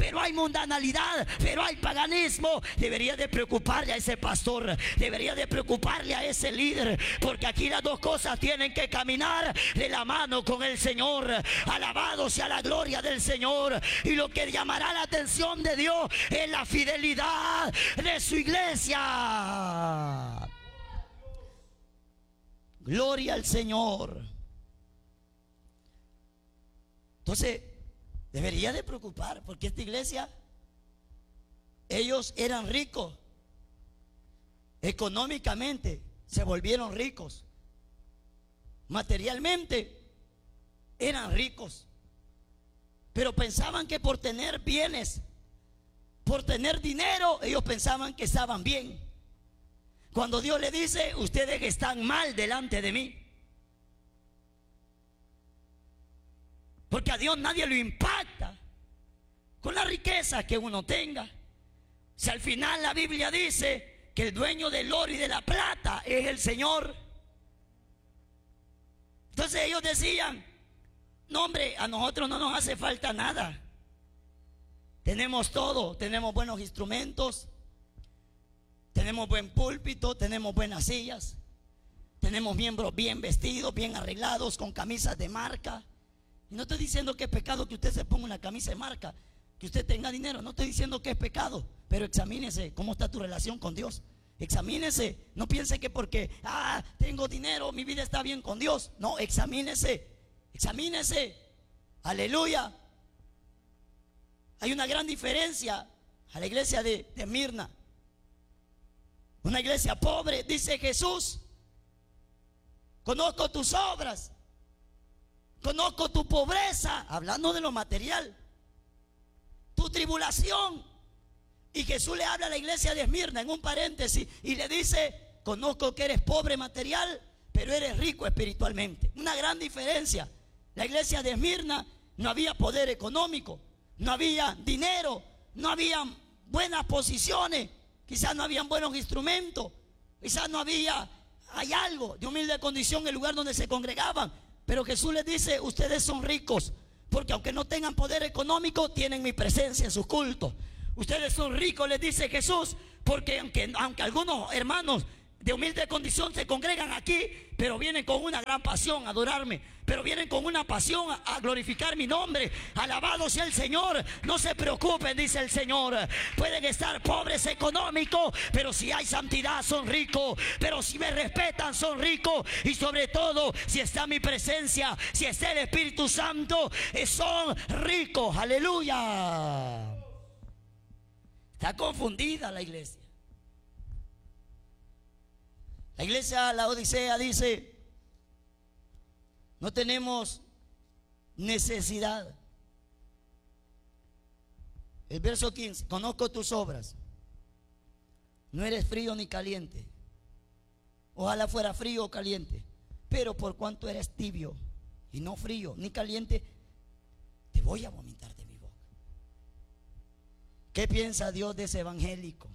pero hay mundanalidad, pero hay paganismo. Debería de preocuparle a ese pastor, debería de preocuparle a ese líder, porque aquí las dos cosas tienen que caminar de la mano con el Señor. Alabado sea la gloria del Señor. Y lo que llamará la atención de Dios es la fidelidad de su iglesia. Gloria al Señor. Entonces debería de preocupar, porque esta iglesia, ellos eran ricos económicamente, se volvieron ricos materialmente, eran ricos, pero pensaban que por tener bienes, por tener dinero, ellos pensaban que estaban bien, cuando Dios le dice: ustedes están mal delante de mí. Porque a Dios nadie lo impacta con la riqueza que uno tenga. Si al final la Biblia dice que el dueño del oro y de la plata es el Señor. Entonces ellos decían: no, hombre, a nosotros no nos hace falta nada. Tenemos todo, tenemos buenos instrumentos, tenemos buen púlpito, tenemos buenas sillas, tenemos miembros bien vestidos, bien arreglados, con camisas de marca. Y no estoy diciendo que es pecado que usted se ponga una camisa de marca, que usted tenga dinero. No estoy diciendo que es pecado, pero examínese cómo está tu relación con Dios. Examínese. No piense que porque tengo dinero, mi vida está bien con Dios. No, examínese. Examínese. Aleluya. Hay una gran diferencia a la iglesia de Esmirna. Una iglesia pobre, dice Jesús: conozco tus obras, conozco tu pobreza, hablando de lo material, tu tribulación. Y Jesús le habla a la iglesia de Esmirna en un paréntesis y le dice: conozco que eres pobre material, pero eres rico espiritualmente. Una gran diferencia. La iglesia de Esmirna no había poder económico, no había dinero, no había buenas posiciones, quizás no habían buenos instrumentos, quizás no había, hay algo de humilde condición en el lugar donde se congregaban. Pero Jesús les dice: ustedes son ricos, porque aunque no tengan poder económico, tienen mi presencia en sus cultos. Ustedes son ricos, les dice Jesús, porque aunque algunos hermanos de humilde condición se congregan aquí, pero vienen con una gran pasión a adorarme, pero vienen con una pasión a glorificar mi nombre. Alabado sea el Señor. No se preocupen, dice el Señor. Pueden estar pobres económicos, pero si hay santidad son ricos, pero si me respetan son ricos, y sobre todo si está mi presencia, si está el Espíritu Santo, son ricos. Aleluya. Está confundida la iglesia. La iglesia Laodicea dice: no tenemos necesidad. El verso 15: conozco tus obras, no eres frío ni caliente. Ojalá fuera frío o caliente, pero por cuanto eres tibio y no frío ni caliente, te voy a vomitar de mi boca. ¿Qué piensa Dios de ese evangélico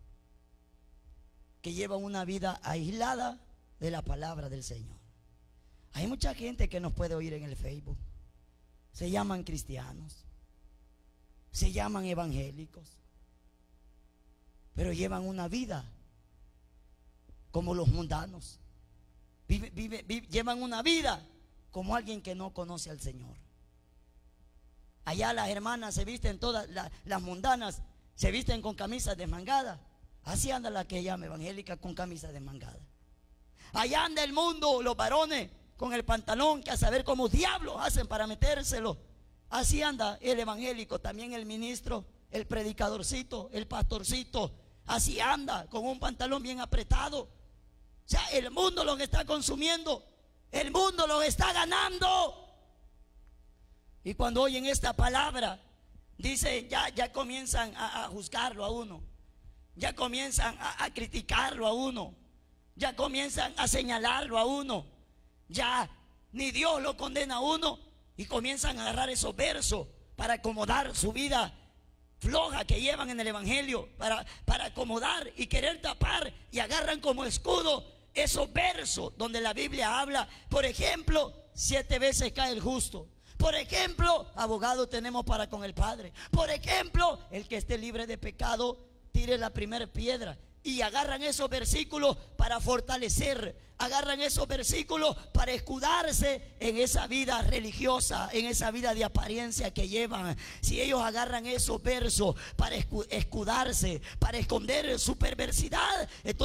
que lleva una vida aislada de la palabra del Señor? Hay mucha gente que nos puede oír en el Facebook, se llaman cristianos, se llaman evangélicos, pero llevan una vida como los mundanos. Llevan una vida como alguien que no conoce al Señor. Allá las hermanas se visten, todas las mundanas se visten con camisas desmangadas. Así anda la que llama evangélica, con camisas desmangadas. Allá anda el mundo, los varones con el pantalón, que a saber cómo diablos hacen para metérselo. Así anda el evangélico, también el ministro, el predicadorcito, el pastorcito. Así anda, con un pantalón bien apretado. O sea, el mundo los está consumiendo, el mundo los está ganando. Y cuando oyen esta palabra, dicen, ya comienzan a juzgarlo a uno, ya comienzan a criticarlo a uno, ya comienzan a señalarlo a uno, ya ni Dios lo condena a uno, y comienzan a agarrar esos versos para acomodar su vida floja que llevan en el evangelio, para acomodar y querer tapar, y agarran como escudo esos versos donde la Biblia habla, por ejemplo, 7 veces cae el justo, Por ejemplo, abogado tenemos para con el Padre. Por ejemplo, el que esté libre de pecado, tire la primera piedra. Y agarran esos versículos para fortalecer, agarran esos versículos para escudarse en esa vida religiosa, en esa vida de apariencia que llevan. Si ellos agarran esos versos para escudarse, para esconder su perversidad, entonces